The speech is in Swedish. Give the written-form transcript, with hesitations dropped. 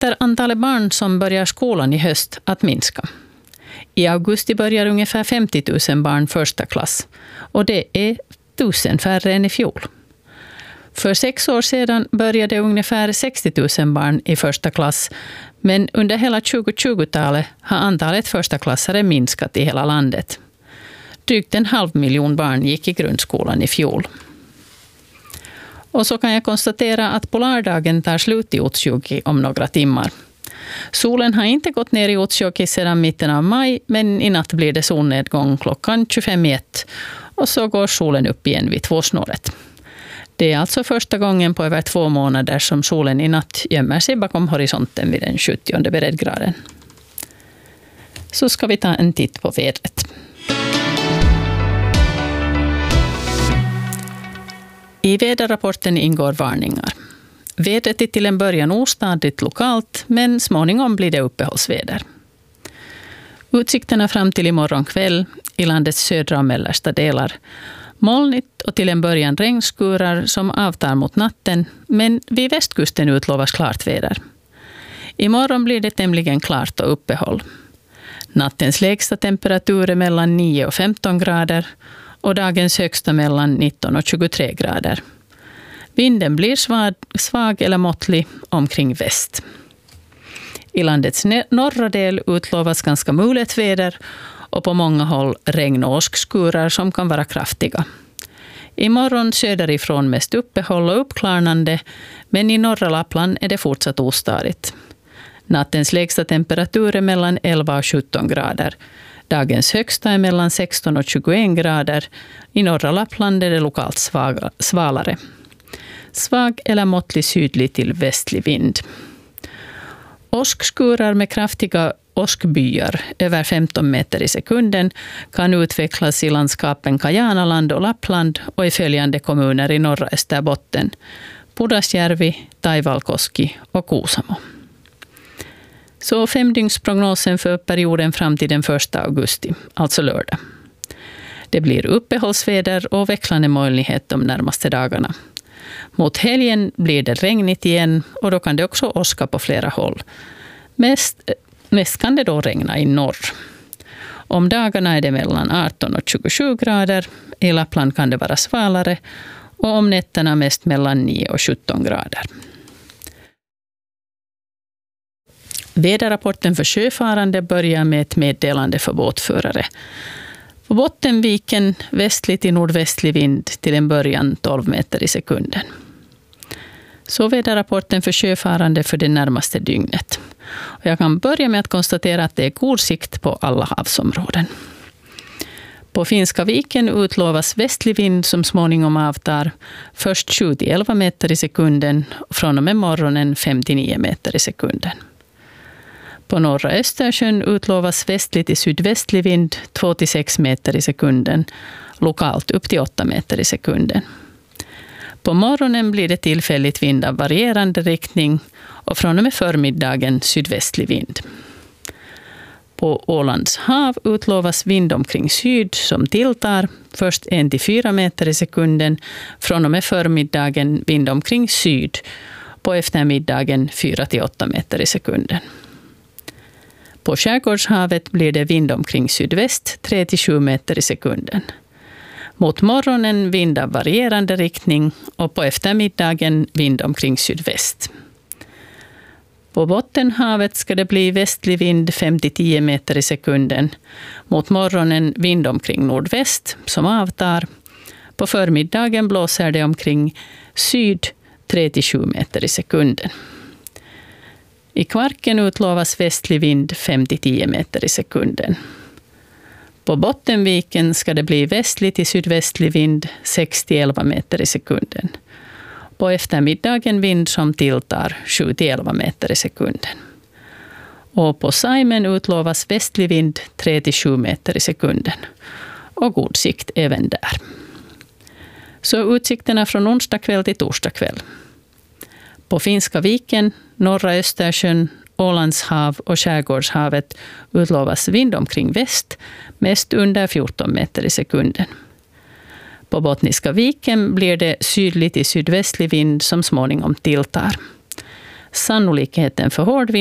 fortsätter antalet barn som börjar skolan i höst att minska. I augusti börjar ungefär 50 000 barn första klass och det är 1000 färre än i fjol. För 6 år sedan började ungefär 60 000 barn i första klass, men under hela 2020-talet har antalet förstaklassare minskat i hela landet. Drygt 500 000 barn gick i grundskolan i fjol. Och så kan jag konstatera att polardagen tar slut i Utsjoki om några timmar. Solen har inte gått ner i Utsjoki sedan mitten av maj, men i natt blir det solnedgång klockan 25:01 och så går solen upp igen vid 2-snåret. Det är alltså första gången på över 2 månader som solen i natt gömmer sig bakom horisonten vid den 70:e breddgraden. Så ska vi ta en titt på vädret. I väderrapporten ingår varningar. Vädret är till en början ostadigt lokalt, men småningom blir det uppehållsväder. Utsikterna fram till imorgon kväll i landets södra och mellersta delar. Molnigt och till en början regnskurar som avtar mot natten, men vid västkusten utlovas klart väder. Imorgon blir det tämligen klart och uppehåll. Nattens lägsta temperatur är mellan 9 och 15 grader och dagens högsta mellan 19 och 23 grader. Vinden blir svag eller måttlig omkring väst. I landets norra del utlovas ganska mulet väder och på många håll regn- och åskskurar som kan vara kraftiga. Imorgon söderifrån mest uppehåll och uppklarnande, men i norra Lappland är det fortsatt ostadigt. Nattens lägsta temperatur är mellan 11 och 17 grader. Dagens högsta är mellan 16 och 21 grader. I norra Lappland är det lokalt svalare. Svag eller måttlig sydlig till västlig vind. Åskskurar med kraftiga åskbyar över 15 meter i sekunden kan utvecklas i landskapen Kajanaland och Lappland och i följande kommuner i norra Österbotten, Pudasjärvi, Taivalkoski och Kuusamo. Så 5-dygnsprognosen för perioden fram till den 1 augusti, alltså lördag. Det blir uppehållsväder och växlande molnighet de närmaste dagarna. Mot helgen blir det regnigt igen och då kan det också åska på flera håll. Mest kan det då regna i norr. Om dagarna är det mellan 18 och 27 grader. I Lappland kan det vara svalare och om nätterna mest mellan 9 och 17 grader. Väderrapporten för sjöfarande börjar med ett meddelande för båtförare. På Bottenviken västlig till nordvästlig vind till en början 12 meter i sekunden. Så väderrapporten för sjöfarande för det närmaste dygnet. Och jag kan börja med att konstatera att det är god sikt på alla havsområden. På Finska viken utlovas västlig vind som småningom avtar. Först 7-11 meter i sekunden och från och med morgonen 5-9 meter i sekunden. På norra Östersjön utlovas västlig till sydvästlig vind 2-6 meter i sekunden, lokalt upp till 8 meter i sekunden. På morgonen blir det tillfälligt vind av varierande riktning och från och med förmiddagen sydvästlig vind. På Ålands hav utlovas vind omkring syd som tilltar, först 1-4 meter i sekunden, från och med förmiddagen vind omkring syd, på eftermiddagen 4-8 meter i sekunden. På skärgårdshavet blir det vind omkring sydväst 3-7 meter i sekunden. Mot morgonen vind av varierande riktning och på eftermiddagen vind omkring sydväst. På Bottenhavet ska det bli västlig vind 5-10 meter i sekunden. Mot morgonen vind omkring nordväst som avtar. På förmiddagen blåser det omkring syd 3-7 meter i sekunden. I Kvarken utlovas västlig vind 5-10 meter i sekunden. På Bottenviken ska det bli västlig till sydvästlig vind 6-11 meter i sekunden. På eftermiddagen vind som tilltar 7-11 meter i sekunden. Och på Saimen utlovas västlig vind 3-7 meter i sekunden. Och god sikt även där. Så utsikterna från onsdag kväll till torsdag kväll. På Finska viken, norra Östersjön, Ålands hav och skärgårdshavet utlovas vind omkring väst, mest under 14 meter i sekunden. På Bottniska viken blir det sydlig till sydvästlig vind som småningom tilltar. Sannolikheten för hård